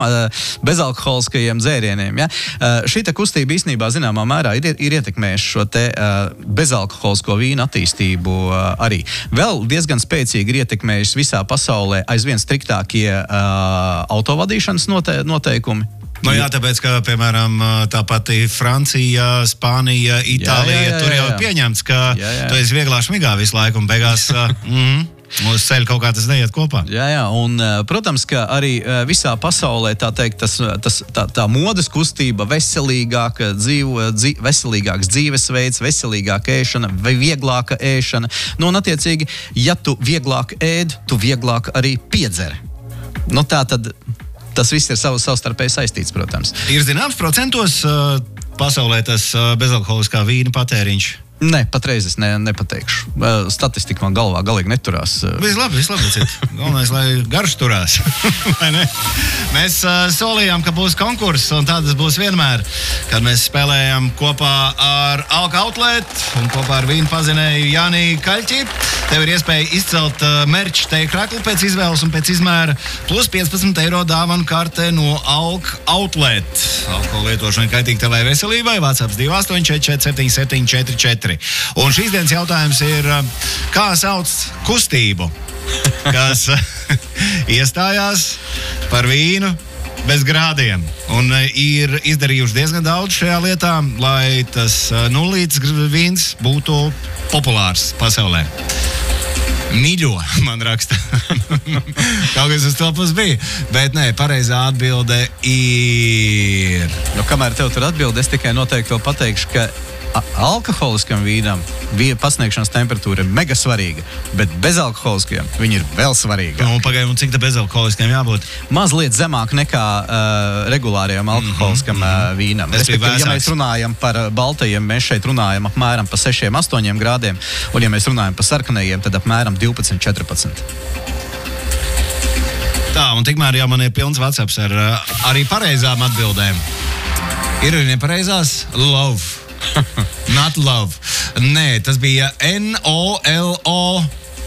bezalkoholiskajiem dzērieniem. Ja? Šīta kustība īstenībā zināmā mērā ir ietekmējuši šo te bezalkoholisko vīnu attīstību arī. Vēl diezgan spēcīgi ir ietekmējuši visā pasaulē aizvien striktākie autovadīšanas noteikumi. Nu jā, tāpēc, ka, piemēram, tā pati Francija, Spānija, Itālija, tur jau ir pieņemts, ka tu esi vieglā šmigā visu laiku un beigās uz ceļa kaut kā tas neiet kopā. Jā, un, protams, ka arī visā pasaulē, tā teikt, tā modes kustība, veselīgāks dzīvesveids, veselīgāka ēšana, vai vieglāka ēšana. Nu, un attiecīgi, ja tu vieglāk ēd, tu vieglāk arī piedzer. Nu, tā tad tas viss ir savstarpēji saistīts, protams. Ir zināms procentos pasaulē tas bezalkoholiskā vīna patēriņš? Nē, patreiz es nepateikšu. Statistika man galvā galīgi neturās. Vislabi. Galvenais, lai garš turās. Mēs solījām, ka būs konkurss, un tādas būs vienmēr. Kad mēs spēlējam kopā ar Alka Outlet un kopā ar vīnu pazinēju Jāni Kaļķi, tev ir iespēja izcelt merch teikrakli pēc izvēles un pēc izmēra, plus 15 eiro dāvanu karte no Alka Outlet. Alkohola lietošana kaitīga tevai veselībai, WhatsApp 2844774. Un šīs dienas jautājums ir, kā sauc kustību, kas iestājās par vīnu bez grādiem un ir izdarījuši diezgan daudz šajā lietā, lai tas nulīts vīns būtu populārs pasaulē. Miļo, man raksta. Kaut kas uz to pus bija. Bet nē, pareizā atbilde ir... Nu, kamēr tev tur atbilde, es tikai noteikti vēl pateikšu, ka alkoholiskam vīnam pasniegšanas temperatūra ir mega svarīga, bet bezalkoholiskajam viņi ir vēl svarīga. Nu, pagaidām, cik tā bezalkoholiskajam jābūt? Mazliet zemāk nekā regulārajam alkoholiskam vīnam. Respektīvi, ja mēs runājam par baltajiem, mēs šeit runājam apmēram pa 6-8 grādiem, un ja mēs runājam par sarkanajiem, tad apmēram 12-14. Tā, un tikmēr jau man ir pilns WhatsApps ar arī pareizām atbildēm. Ir arī nepareizās? Love. Not love. Nē, tas bija N-O-L-O.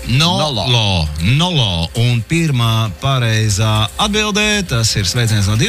Nolo. Un pirmā pareizā atbildē, tas ir sveiciens no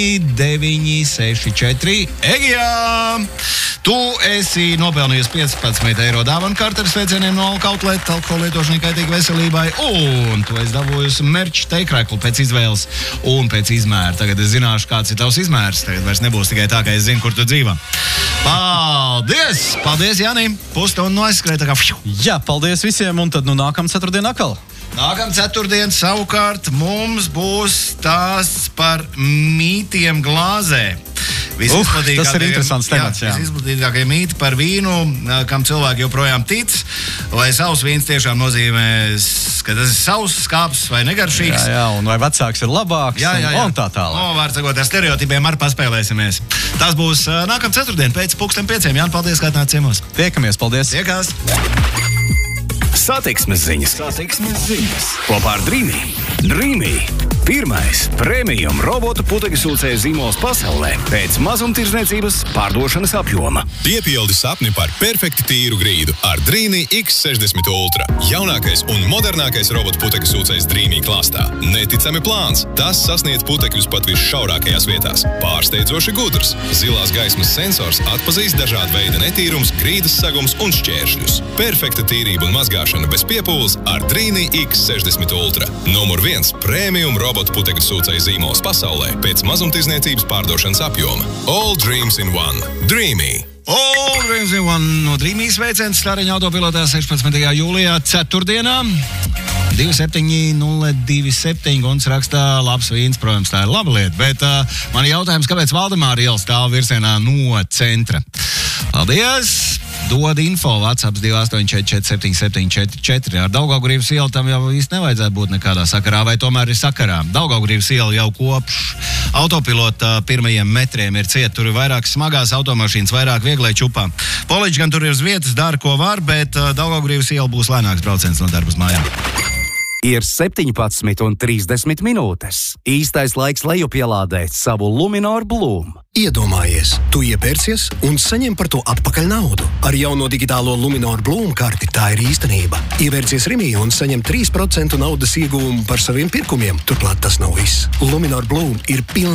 29964. Egijā! Tu esi nopelnījusi 15 eiro dāvanu karti ar sveicieniem no Alka Outlet, alkohola lietošanai kaitīga veselībai, un tu esi dabūjusi merch teikrakli pēc izvēles un pēc izmēra. Tagad es zināšu, kāds ir tavs izmērs. Tagad vairs nebūs tikai tā, ka es zinu, kur tu dzīvo. Paldies! Paldies, Jānim! Pusstundu noaizskrēja tā kā... Jā, paldies visiem, un tad nākam ceturtdien atkal. Nākam ceturtdien savukārt mums būs stāsts par mītiem glāzē. Tas ir interesants temats, jā. Visizplatītākie mīti par vīnu, kam cilvēki joprojām tic, vai savs vīns tiešām nozīmē, ka tas ir savs, skāps vai negaršīgs. Jā, un vai vecāks ir labāks, un tā tālāk. Var sakot, ar stereotipiem arī paspēlēsimies. Tas būs nākam ceturtdien pēc 5:00. Jāni, paldies, kā atnāc ciemos. Tiekamies, paldies. Tiekās. Satiksmes ziņas. Kopā ar Dreamy. Pirmais premium robotu putekļu sūcēju zīmols pasaulē pēc mazumtirdzniecības pārdošanas apjoma. Piepildi sapni par perfekti tīru grīdu ar Dreamy X60 Ultra. Jaunākais un modernākais robotu putekļu sūcējs Dreamy klāstā. Neticami plāns. Tas sasniedz putekļus pat visšaurākajās vietās. Pārsteidzoši gudrs. Zilās gaismas sensors atpazīst dažādu veidu netīrums, grīdas sagums un šķēršļus. Perfekta tīrība un mazgāšana bez piepūles ar Dreamy X60 Ultra. Numur 1 premium robotu putekļu sūcēju zīmols pasaulē pēc mazumtirdzniecības pārdošanas apjoma. All dreams in one. Dreamy. All dreams in one no Dreamy sveiciens Stāriņa autopilotā 16. jūlijā ceturtdienā. 27027 Guns rakstā labs vīns, protams, tā ir laba lieta, bet man ir jautājums, kāpēc Valdemāra iela stāv virzienā no centra? Paldies! Dod info, WhatsApp 2844774. Ar Daugavgrīvas ielu tam jau īsti nevajadzētu būt nekādā sakarā, vai tomēr ir sakarā. Daugavgrīvas iela jau kopš autopilota pirmajiem metriem ir ciet, tur ir vairāk smagās automašīnas, vairāk vieglai čupā. Poliķi gan tur ir uz vietas, dara, ko var, bet Daugavgrīvas iela būs lēnāks brauciens no darbas mājām. Ir 17:30 minūtes. Īstais laiks lejupielādēt savu Luminor Bloom. Iedomājies, tu iepērcies un saņem par to atpakaļ naudu. Ar jauno digitālo Luminor Bloom karti tā ir īstenība. Ievērcies Rimī un saņem 3% naudas ieguvumu par saviem pirkumiem. Turklāt tas nav viss. Luminor Bloom ir